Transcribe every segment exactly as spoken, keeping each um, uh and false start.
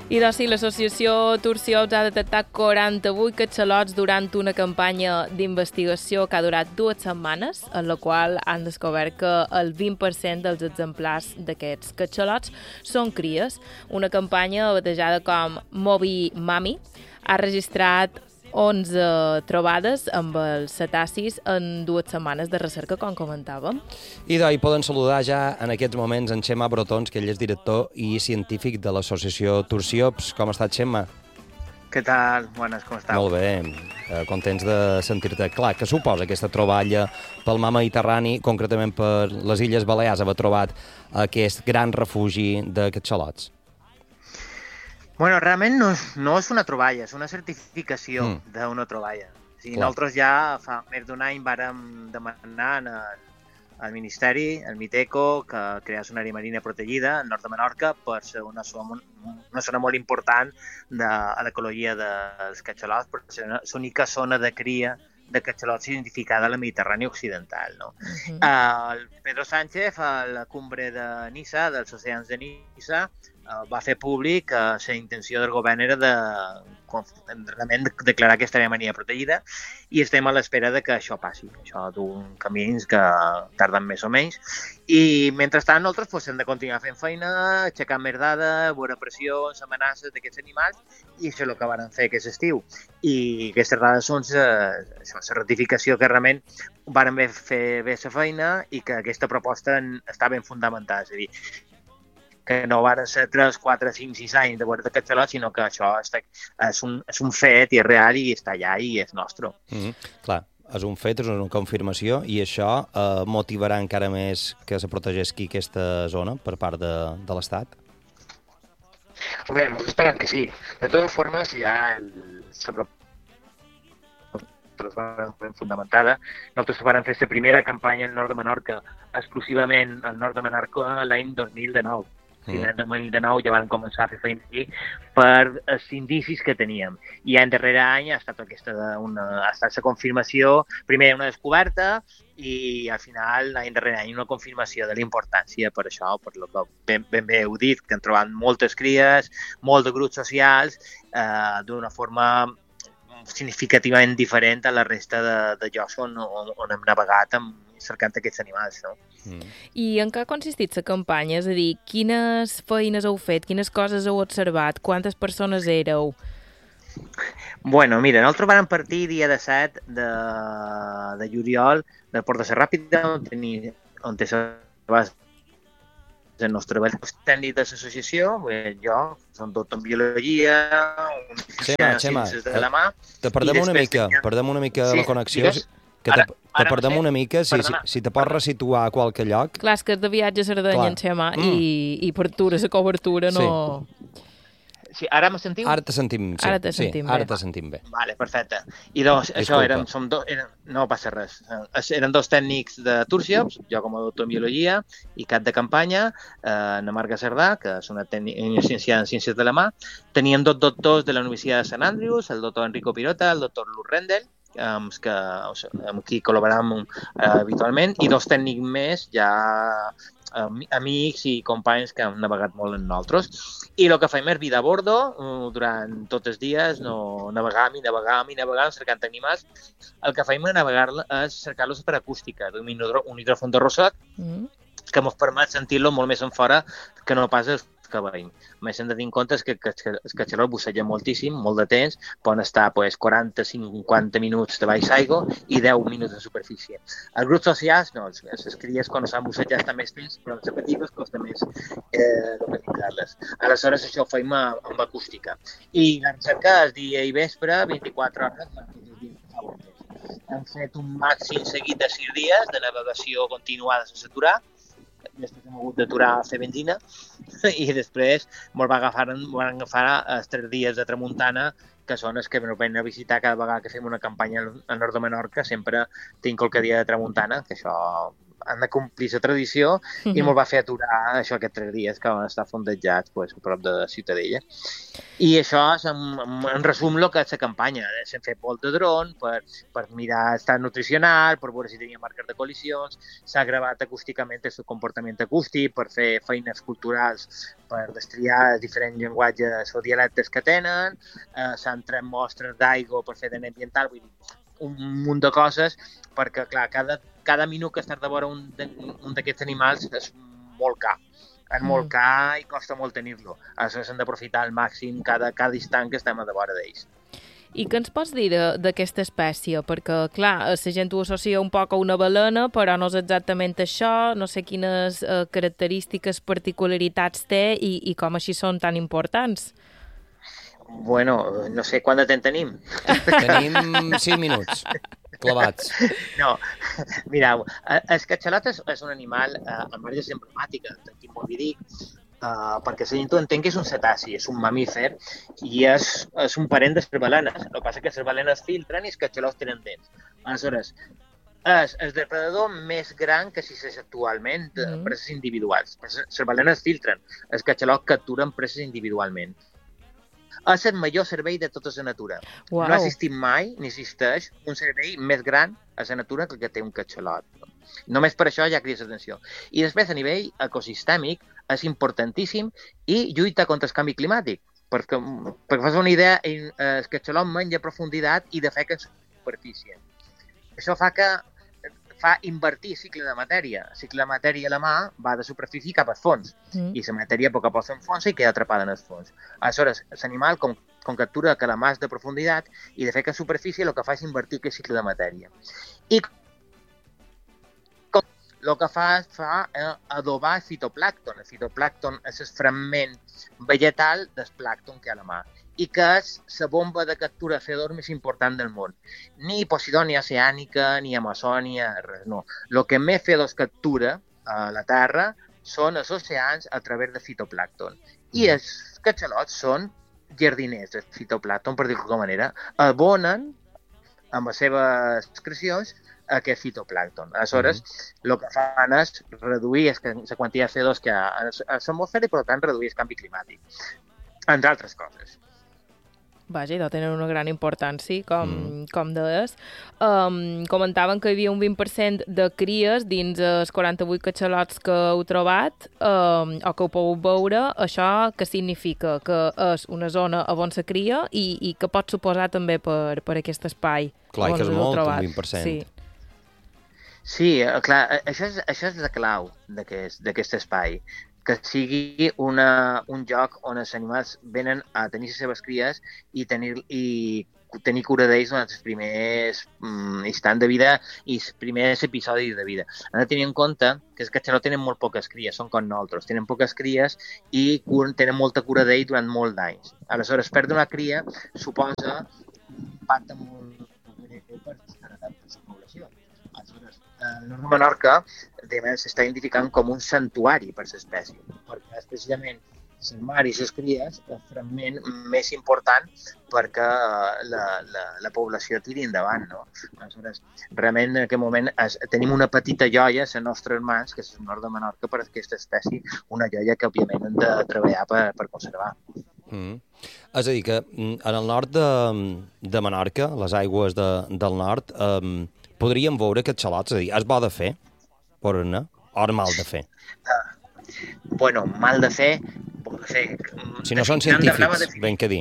I doncs sí, l'associació Turciops ha detectat quaranta-vuit catxalots durant una campanya d'investigació que ha durat dues setmanes, en la qual han descobert que el vint per cent dels exemplars d'aquests catxalots són cries. Una campanya batejada com Moby Mami ha registrat onze trobades amb els cetacis en dues setmanes de recerca, com comentàvem. I d'ahir poden saludar ja en aquests moments en Xema Brotons, que ell és director i científic de l'associació Turciops. Com està, Xema? Què tal? Bones, com estàu? Molt bé, eh, contents de sentir-te. Clar, què suposa aquesta troballa pel mar Mediterrani, concretament per les Illes Balears, haver trobat aquest gran refugi de catxalots? Bueno, realment no és, no és una troballa, és una certificació mm. d'una troballa. O sigui, nosaltres ja fa més d'un any vàrem demanar al, al Ministeri, al Miteco, que creés una àrea marina protegida al nord de Menorca per ser una zona, una zona molt important de l'ecologia dels catxalots, per ser l'única zona de cria de catxalots identificada a la Mediterrània occidental. No? Uh-huh. uh, el Pedro Sánchez, a la cumbre de Niça, dels oceans de Niça, uh, va fer públic que uh, la intenció del govern era de, realment, de declarar aquesta àrea marina protegida i estem a l'espera de que això passi. Això d'un camins que tarden més o menys. I, mentrestant, nosaltres pues, hem de continuar fent feina, aixecar més dades, veure pressions, amenaces d'aquests animals, i això és el que van fer aquest estiu. I aquestes dades són eh, això, la ratificació que realment van fer bé la feina i que aquesta proposta està ben fundamentada. És a dir, que no van ser tres, quatre, cinc, sis anys de veure de catxalots, sinó que això està, és, un, és un fet i és real i està allà i és nostre. Mm-hmm. Clar, és un fet, és una confirmació i això eh, motivarà encara més que se protegesqui aquesta zona per part de, de l'Estat? Bé, esperem que sí. De totes formes, ja el, la proposta ben fundamentada. Nosaltres vam fer la primera campanya al nord de Menorca, exclusivament al nord de Menorca, l'any dos mil dinou. Mm. L'any dos mil dinou ja van començar a fer feina aquí per els indicis que teníem. I en darrer any ha estat aquesta una, ha estat la confirmació, primer una descoberta i al final l'any darrer any una confirmació de la importància per això, per lo que ben, ben bé heu dit, que han trobat moltes cries, molts de grups socials, eh, d'una forma significativament diferent a la resta de, de llocs on, on, on hem navegat amb, cercant aquests animals. No? Mm. I en què ha consistit la campanya? És a dir, quines feines heu fet? Quines coses heu observat? Quantes persones éreu? Bueno, mira, nosaltres vam partir dia de set de, de juliol del Port de la Ràpita, on, tenia, on té la el nostre treball tècnic de l'associació, jo, som doctor en biologia, un Xema, Xema, de la mà... Te perdem una mica, tenia... perdem una mica sí, la connexió, digues? que te, ara, te perdem no sé. una mica, si, si, si te pots resituar a qualque lloc... Clar, és que és de viatge a Cerdanya, en Xema, mm. i, i per tu, la cobertura no... Sí. Sí, ara me sentiu? Ara te sentim, sí. Ara te sentim sí, bé. Ara te sentim bé. Vale, perfecte. I doncs, això, eren, som do, eren, no passa res. Eren dos tècnics de Turciops, jo com a doctor en biologia i cap de campanya, eh, na Marga Cerdà, que és una llicenciada en ciències de la mà. Teníem dos doctors de la Universitat de Sant Andrews, el doctor Enrico Pirota, el doctor Luz Rendel, amb, que, amb qui col·laboràvem eh, habitualment, i dos tècnics més ja amics i companys que han navegat molt amb nosaltres. I el que fem és vida a bordo durant tots els dies, no navegam i navegam i navegam cercant animals. El que fem és navegar és cercar-los per acústica, d'un un hidròfon de rosat mm. que ens permet sentir-lo molt més en fora que no pas els que veiem. A més, hem de tenir en compte que els catxalots bussegen moltíssim, molt de temps, poden estar pues, quaranta a cinquanta minuts de baix aigua i deu minuts de superfície. Els grups socials, no, les cries quan s'han bussejat estan més temps, però les petites costa més eh, localitzar-les. Aleshores, això ho fem amb acústica. I la recerca és dia i vespre, vint-i-quatre hores, hem fet un màxim seguit de sis dies de navegació continuada sense aturar. Després hem hagut d'aturar a fer benzina i després ens va agafar, van agafar els tres dies de tramuntana, que són els que ens venen a visitar cada vegada que fem una campanya al nord de Menorca. Sempre tinc qualque dia de tramuntana, que això han de complir la tradició i me'l va fer aturar això aquests tres dies que van estar fondejats pues, a prop de Ciutadella. I això és, en, en resum, el que és la campanya. S'han fet volt de dron per, per mirar estat nutricional, per veure si tenia marques de col·lisions, s'ha gravat acústicament el seu comportament acústic per fer feines culturals, per destriar diferents llenguatges o dialectes que tenen, eh, s'han tret mostres d'aigua per fer d'N ambiental, vull dir, un munt de coses, perquè, clar, cada, cada minut que estàs de veure un, un d'aquests animals és molt car. És molt Mm. car i costa molt tenir-lo. Aleshores hem d'aprofitar al màxim cada, cada instant que estem a de vora d'ells. I què ens pots dir de- d'aquesta espècie? Perquè, clar, la gent ho associa un poc a una balena, però no és exactament això, no sé quines eh, característiques, particularitats té i, i com així són tan importants. Bueno, no sé quant de temps tenim. Tenim cinc minuts clavats. No, mireu, eh, el catxalot és, és un animal eh, amb marges emblemàtica d'aquí Montvidic, eh, perquè la gent ho entén que és un cetaci, és un mamífer i és, és un parent de les balenes. El que passa és que les balenes filtren i els catxalots tenen dents. Aleshores, és el depredador més gran que existeix actualment de Mm. preses individuals. Les balenes filtren, els catxalots capturen preses individualment. És el major servei de tota la natura. Uau. No ha existit mai, ni existeix, un servei més gran a la natura que el que té un catxalot. Només per això ja crida l'atenció. I després, a nivell ecosistèmic, és importantíssim i lluita contra el canvi climàtic. Perquè, perquè fas una idea, el catxalot menja a profunditat i defeca en superfície. Això fa que fa invertir el cicle de matèria. El cicle de matèria a la mà va de superfície cap al fons. Mm. I la matèria a poc a poc s'enfonsa i queda atrapada en el fons. Aleshores, l'animal, com, com captura calamars de profunditat i de fer que superfície, el que fa és invertir aquest cicle de matèria. I el que fa és fa, eh, adobar el fitoplàncton. El fitoplàncton és el fragment vegetal del plàncton que hi ha a la mà i que és la bomba de captura de C O dos més important del món. Ni Posidònia oceànica, ni Amazònia, res, no. El que més C O dos captura a la Terra són els oceans a través de fitoplàncton. I els catxalots són jardiners de fitoplàncton, per dir-ho d'alguna manera. Abonen amb les seves excrecions aquest fitoplàncton. Aleshores, el mm. que fan és reduir la quantitat de C O dos que hi ha a l'atmosfera i, per tant, reduir el canvi climàtic, entre altres coses. Vaja, idò tenen una gran importància, com, Mm. com deies. Um, comentaven que hi havia un vint per cent de cries dins els quaranta-vuit catxalots que heu trobat um, o que ho podeu veure. Això què significa? Que és una zona on se cria i, i que pot suposar també per, per aquest espai. Clar, on que és heu molt, trobat. un vint per cent. Sí. Sí, eh, clar, això és, això és la clau d'aquest d'aquest espai, que sigui una, un lloc on els animals venen a tenir les seves cries i tenir, i tenir cura d'ells durant els primers mm, instants de vida i els primers episodis de vida. Han de tenir en compte que els catxalots tenen molt poques cries, són com nosaltres, tenen poques cries i tenen molta cura d'ells durant molt d'anys. Aleshores, perdre una cria suposa un impacte molt greu per la població. Aleshores, el nord de Menorca s'està identificant com un santuari per l'espècie, perquè és precisament el mar i les cries el fragment més important perquè la, la, la població tiri endavant. No? Aleshores, realment en aquest moment es, tenim una petita joia a les nostres mans, que és el nord de Menorca, per aquesta espècie, una joia que òbviament hem de treballar per, per conservar. Mm. És a dir, que en el nord de, de Menorca, les aigües de, del nord, um, podríem veure aquests xalots, és a dir, és bo de fer, poden-ne, o mal de fer? Uh, bueno, mal de fer, bo de fer... Si no són científics, ben que dir.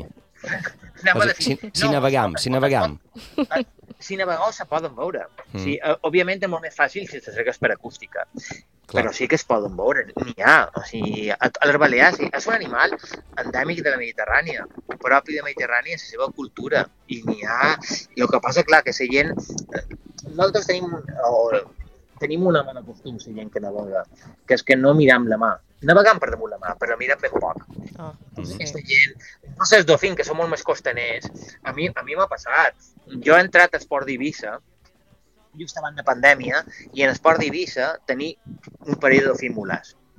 Si, si navegam, si navegam. Si navegueu se poden veure. Mm. Sí, òbviament és molt més fàcil si s'acerques per acústica. Clar. Però sí que es poden veure, n'hi ha. O sigui, a, a les Balears és un animal endèmic de la Mediterrània, propi de la Mediterrània, la seva cultura. I n'hi ha... I el que passa, clar, que la gent... Nosaltres tenim, o, tenim una mala costum, la gent que navega, que és que no miram la mà. Navegam per damunt la mà, però mirem ben poc. Oh, Sí. Aquesta sí. gent, no sé, els dofins, que són molt més costaners, a mi a mi m'ha passat. Jo he entrat a Esport d'Eivissa, just abans de pandèmia, i en Esport d'Eivissa tenir un parell de dofins mulars.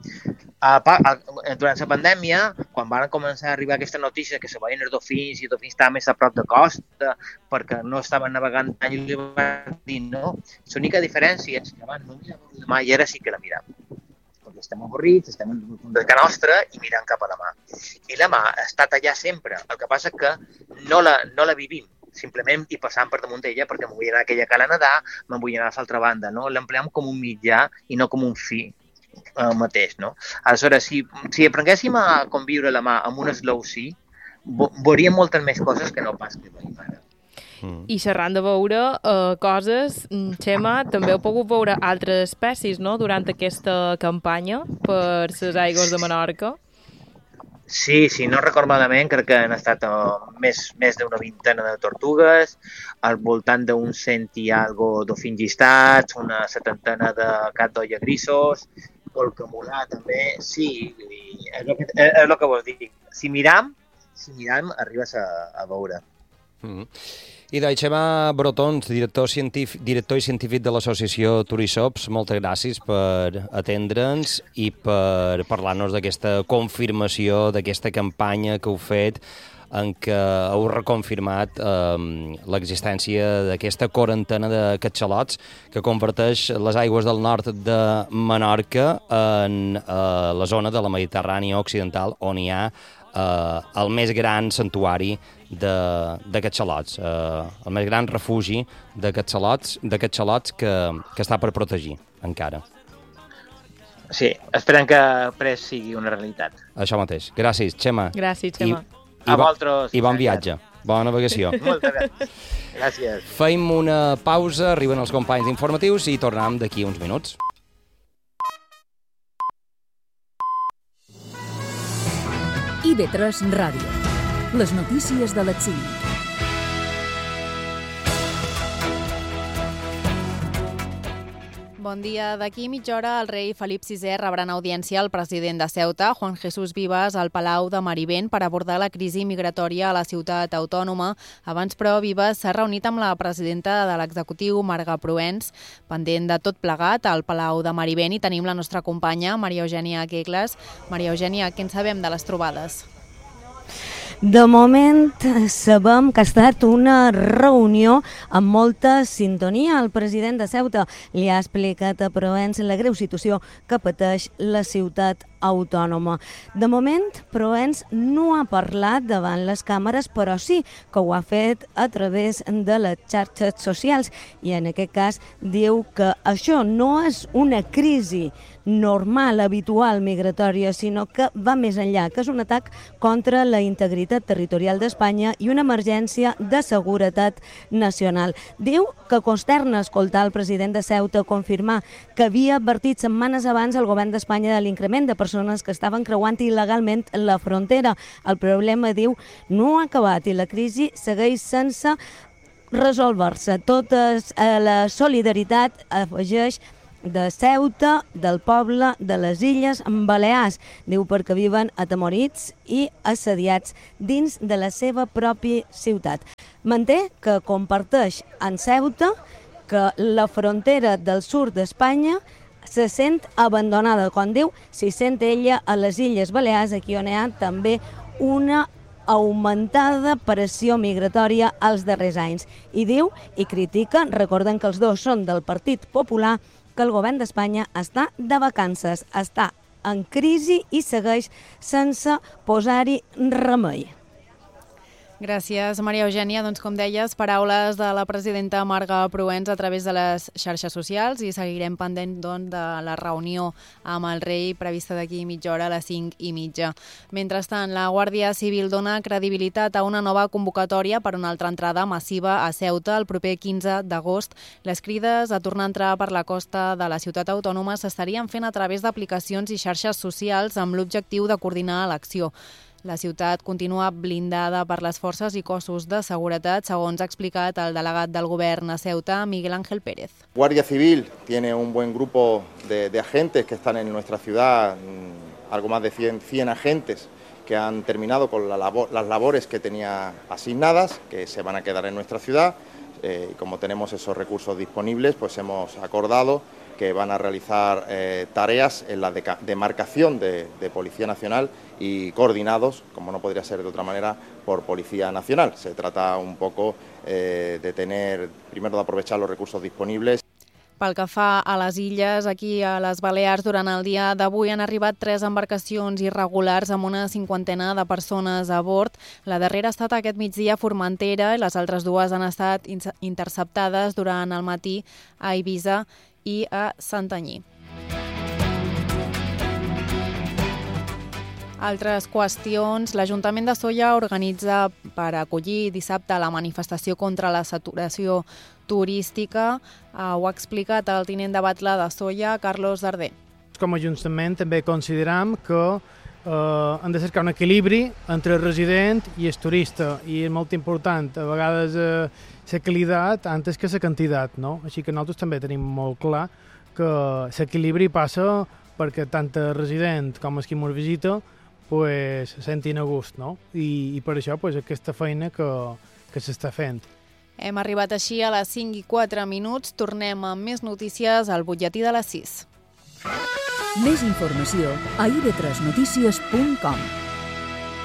Durant la pandèmia, quan van començar a arribar aquesta notícia que se veien els dofins i els dofins estaven més a prop de costa perquè no estaven navegant tant, i li van dir no. L'única diferència és que abans no miràvem la mà i ara sí que la miràvem. Perquè estem avorrits, estem de casa nostra i mirant cap a la mà. I la mà ha estat allà sempre. El que passa que no la, no la vivim. Simplement hi passant per damunt d'ella perquè m'ho vull anar a aquella cala a nedar, me'n vull anar a l'altra banda. No? L'empleem com un mitjà i no com un fi eh, mateix. No? Aleshores, si, si aprenguéssim a conviure la mà amb un slow sea, veuríem moltes més coses que no pas que veiem ara. Mm. I xerrant de veure uh, coses, Xema, també heu pogut veure altres espècies, no?, durant aquesta campanya per les aigües de Menorca. Sí, sí, no recordo malament, crec que han estat uh, més, més d'una vintena de tortugues, al voltant d'un cent i algo dofins llistats, una setantena de cat d'olla grisos, polcamolà també, sí, és el que, és el que vols dir. Si miram, si miram, arribes a, a veure. Mm. I doncs, Xema Brotons, director, científic, director i científic de l'associació Turishops, moltes gràcies per atendre'ns i per parlar-nos d'aquesta confirmació, d'aquesta campanya que heu fet en què heu reconfirmat eh, l'existència d'aquesta quarantena de catxalots que converteix les aigües del nord de Menorca en eh, la zona de la Mediterrània occidental on hi ha eh, el més gran santuari de, de catxalots, eh, el més gran refugi de catxalots, de catxalots que, que està per protegir encara. Sí, esperem que pres sigui una realitat. Això mateix. Gràcies, Xema. Gràcies, Xema. I, i, a vosaltres. I bon viatge. Bona navegació. Moltes gràcies. Gràcies. Feim una pausa, arriben els companys informatius i tornem d'aquí uns minuts. I ve tres Ràdio. Les notícies de les cinc. Bon dia. D'aquí mitja hora el rei Felip sisè rebrà en audiència el president de Ceuta, Juan Jesús Vivas, al Palau de Marivent per abordar la crisi migratòria a la ciutat autònoma. Abans, però, Vivas s'ha reunit amb la presidenta de l'executiu, Marga Proens. Pendent de tot plegat, al Palau de Marivent hi tenim la nostra companya, Maria Eugènia Quecles. Maria Eugènia, què en sabem de les trobades? De moment sabem que ha estat una reunió amb molta sintonia. El president de Ceuta li ha explicat a Proens la greu situació que pateix la ciutat autònoma. De moment, Proens no ha parlat davant les càmeres, però sí que ho ha fet a través de les xarxes socials i en aquest cas diu que això no és una crisi normal, habitual, migratòria, sinó que va més enllà, que és un atac contra la integritat territorial d'Espanya i una emergència de seguretat nacional. Diu que consterna escoltar el president de Ceuta confirmar que havia advertit setmanes abans el govern d'Espanya de l'increment de persones que estaven creuant il·legalment la frontera. El problema, diu, no ha acabat i la crisi segueix sense resoldre-se. Tota la solidaritat, afegeix, de Ceuta, del poble, de les Illes Balears, diu, perquè viven atemorits i assediats dins de la seva pròpia ciutat. Manté que comparteix en Ceuta que la frontera del sud d'Espanya se sent abandonada, quan diu s'hi sent ella a les Illes Balears, aquí on hi ha també una augmentada pressió migratòria als darrers anys. I diu, i critica, recordem que els dos són del Partit Popular, que el govern d'Espanya està de vacances, està en crisi i segueix sense posar-hi remei. Gràcies, Maria Eugènia. Doncs, com deies, paraules de la presidenta Marga Proens a través de les xarxes socials i seguirem pendent doncs, de la reunió amb el rei prevista d'aquí mitja hora a les cinc i mitja. Mentrestant, la Guàrdia Civil dona credibilitat a una nova convocatòria per una altra entrada massiva a Ceuta el proper quinze d'agost. Les crides a tornar a entrar per la costa de la ciutat autònoma s'estarien fent a través d'aplicacions i xarxes socials amb l'objectiu de coordinar l'acció. La ciutat continua blindada per les forces i cossos de seguretat, segons ha explicat el delegat del govern a Ceuta, Miguel Ángel Pérez. Guardia Civil tiene un buen grupo de, de agentes que están en nuestra ciudad, algo más de cien, cien agentes que han terminado con la labor, las labores que tenía asignadas, que se van a quedar en nuestra ciudad. Eh, y como tenemos esos recursos disponibles, pues hemos acordado que van a realizar eh, tareas en la demarcación de, de Policía Nacional y coordinados, como no podría ser de otra manera, por Policía Nacional. Se trata un poco eh, de tener, primero de aprovechar los recursos disponibles. Pel que fa a les illes, aquí a les Balears, durant el dia d'avui han arribat tres embarcacions irregulars amb una cinquantena de persones a bord. La darrera ha estat aquest migdia a Formentera i les altres dues han estat interceptades durant el matí a Eivissa i a Santanyí. Altres qüestions. L'Ajuntament de Sóller organitza per acollir dissabte la manifestació contra la saturació turística. Uh, ho ha explicat el tinent de batlle de Sóller, Carlos Darder. Com a Ajuntament també consideram que eh, hem de cercar un equilibri entre el resident i el turista, i és molt important a vegades eh, la qualitat antes que la quantitat, no? Així que nosaltres també tenim molt clar que l'equilibri passa perquè tant el resident com el qui ens visita pues, se sentin a gust, no? I, i per això pues, aquesta feina que, que s'està fent. Hem arribat així a les cinc i quatre minuts. Tornem amb més notícies al butlletí de les sis. Més informació a i ve tres notícies punt com.